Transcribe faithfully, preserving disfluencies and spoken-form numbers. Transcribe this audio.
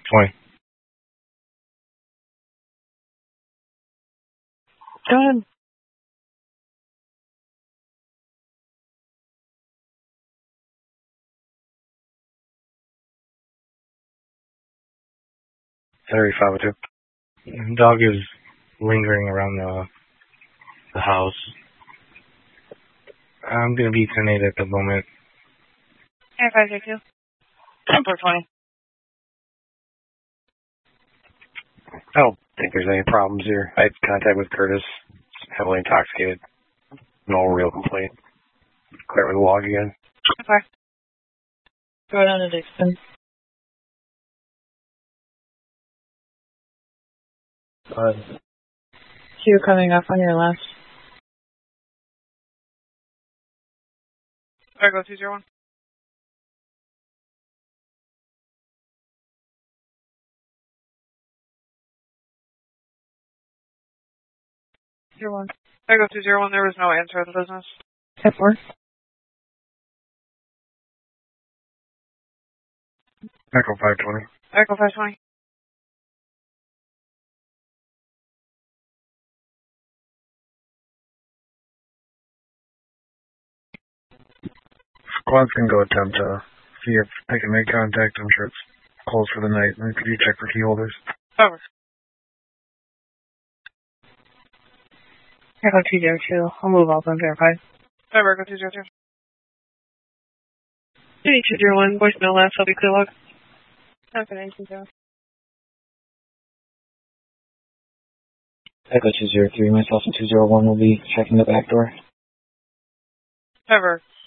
twenty. Go ahead. thirty-five oh two. Dog is lingering around the the house. I'm gonna be ten eight at the moment. Air five six two. ten four twenty. I don't think there's any problems here. I had contact with Curtis. Heavily intoxicated. No real complaint. Clear with the log again. Okay. Go down to Dixon. Uh, Two coming up on your left. Echo two zero one. Zero one. Echo two zero one. There was no answer to the business. Ten four. Echo five twenty. Echo five twenty. Squad's gonna go attempt to see if they can make contact. I'm sure it's closed for the night. And could you check for key holders? Over. Echo two zero two. I'll move up and verify. Over. Echo two zero two. City two zero one. Voicemail last. I'll be clear log. Okay, nine two zero. Echo two zero three, myself and two zero one will be checking the back door. Over.